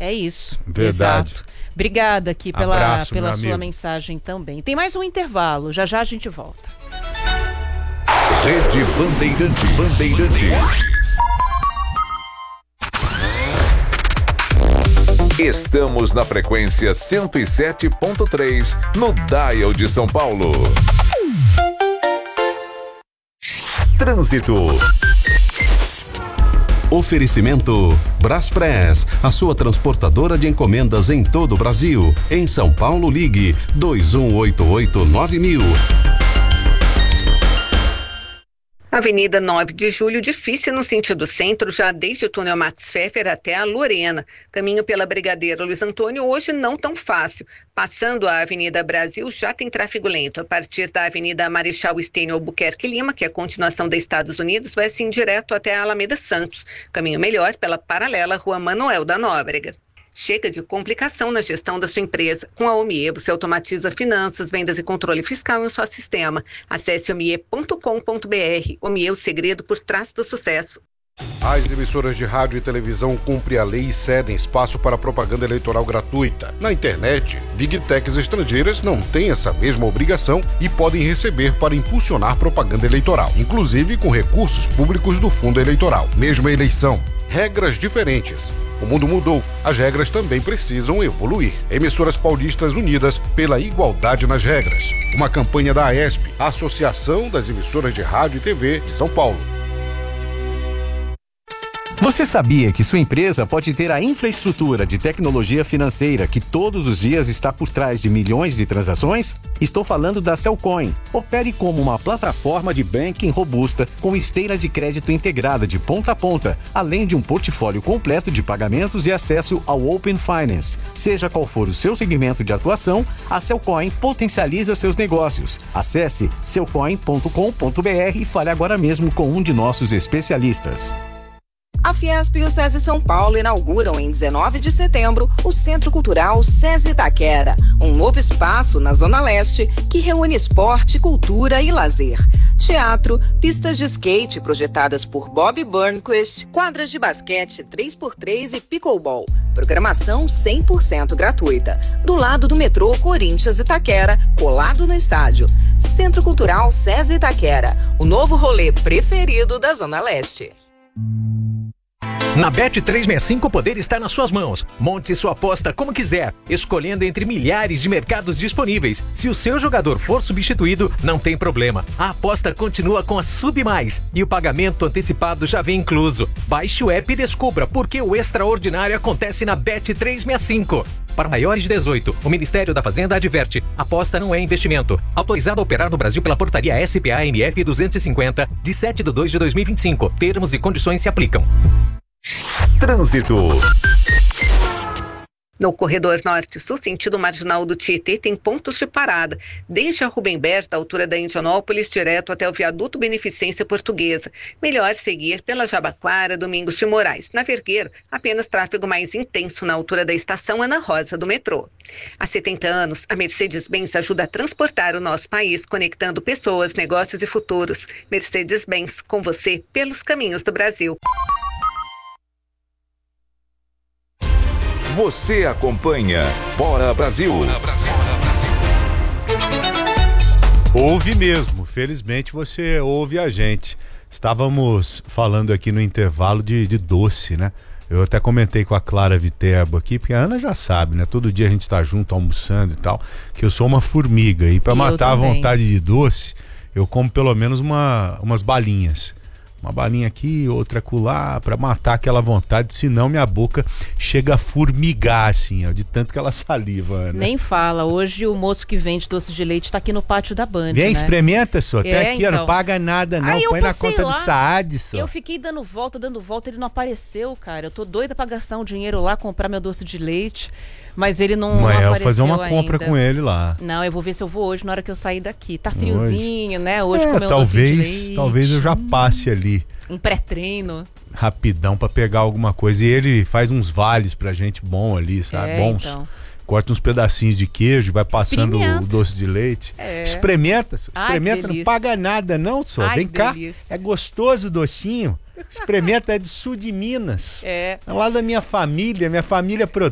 É isso. Verdade. Exato. Obrigada aqui pela Abraço, sua amigo. mensagem também. Tem mais um intervalo, já já a gente volta. Rede Bandeirantes. Estamos na frequência 107.3 no Dial de São Paulo. Trânsito. Oferecimento Braspress, a sua transportadora de encomendas em todo o Brasil. Em São Paulo, ligue 2188-9000. Avenida 9 de Julho, difícil no sentido centro, já desde o túnel Max Pfeffer até a Lorena. Caminho pela Brigadeiro Luiz Antônio, hoje não tão fácil. Passando a Avenida Brasil, já tem tráfego lento. A partir da Avenida Marechal Estênio Albuquerque Lima, que é a continuação da Estados Unidos, vai assim direto até a Alameda Santos. Caminho melhor pela paralela Rua Manuel da Nóbrega. Chega de complicação na gestão da sua empresa. Com a Omie, você automatiza finanças, vendas e controle fiscal em um só sistema. Acesse omie.com.br. Omie, o segredo por trás do sucesso. As emissoras de rádio e televisão cumprem a lei e cedem espaço para propaganda eleitoral gratuita. Na internet, Big Techs estrangeiras não têm essa mesma obrigação e podem receber para impulsionar propaganda eleitoral, inclusive com recursos públicos do fundo eleitoral. Mesma eleição, regras diferentes. O mundo mudou, as regras também precisam evoluir. Emissoras paulistas unidas pela igualdade nas regras. Uma campanha da AESP, a Associação das Emissoras de Rádio e TV de São Paulo. Você sabia que sua empresa pode ter a infraestrutura de tecnologia financeira que todos os dias está por trás de milhões de transações? Estou falando da Cellcoin. Opere como uma plataforma de banking robusta com esteira de crédito integrada de ponta a ponta, além de um portfólio completo de pagamentos e acesso ao Open Finance. Seja qual for o seu segmento de atuação, a Cellcoin potencializa seus negócios. Acesse cellcoin.com.br e fale agora mesmo com um de nossos especialistas. A Fiesp e o SESI São Paulo inauguram em 19 de setembro o Centro Cultural SESI Itaquera, um novo espaço na Zona Leste que reúne esporte, cultura e lazer. Teatro, pistas de skate projetadas por Bob Burnquist, quadras de basquete 3x3 e pickleball. Programação 100% gratuita. Do lado do metrô Corinthians Itaquera, colado no estádio. Centro Cultural SESI Itaquera, o novo rolê preferido da Zona Leste. Na Bet365 o poder está nas suas mãos. Monte sua aposta como quiser, escolhendo entre milhares de mercados disponíveis. Se o seu jogador for substituído, não tem problema. A aposta continua com a SubMais e o pagamento antecipado já vem incluso. Baixe o app e descubra por que o extraordinário acontece na Bet365. Para maiores de 18, o Ministério da Fazenda adverte: aposta não é investimento. Autorizado a operar no Brasil pela portaria SPA-MF 250, de 7/2/2025. Termos e condições se aplicam. Trânsito. No corredor norte-sul, sentido marginal do Tietê, tem pontos de parada, desde a Rubem Berta, da altura da Indianópolis, direto até o viaduto Beneficência Portuguesa. Melhor seguir pela Jabaquara, Domingos de Moraes. Na Vergueiro, apenas tráfego mais intenso na altura da estação Ana Rosa do metrô. Há 70 anos, a Mercedes-Benz ajuda a transportar o nosso país, conectando pessoas, negócios e futuros. Mercedes-Benz, com você pelos caminhos do Brasil. Você acompanha Bora Brasil. Ouve mesmo, felizmente você ouve a gente. Estávamos falando aqui no intervalo de doce, né? Eu até comentei com a Clara Viterbo aqui, porque a Ana já sabe, né? Todo dia a gente tá junto almoçando e tal, que eu sou uma formiga e para matar a vontade de doce, eu como pelo menos umas balinhas. Uma balinha aqui, outra acolá, pra matar aquela vontade, senão minha boca chega a formigar, assim, ó, de tanto que ela saliva, Ana. Nem fala, hoje o moço que vende doce de leite tá aqui no pátio da Band, Vem, né? experimenta, só, até aqui, então. ó, não paga nada não, põe na conta do Saad, só. Eu fiquei dando volta, ele não apareceu, cara, eu tô doida pra gastar um dinheiro lá, comprar meu doce de leite, mas ele não apareceu ainda. Eu vou fazer uma compra com ele lá. Não, eu vou ver se eu vou hoje, na hora que eu sair daqui. Tá friozinho, né? Hoje comer um talvez, doce de leite. Talvez eu já passe ali. Um pré-treino. Rapidão pra pegar alguma coisa. E ele faz uns vales pra gente bom ali, sabe? Bons. Então. Corta uns pedacinhos de queijo, vai passando o doce de leite. Experimenta, não paga nada não, só. Vem cá, é gostoso o docinho. Experimenta, é do sul de Minas. É lá da minha família produz.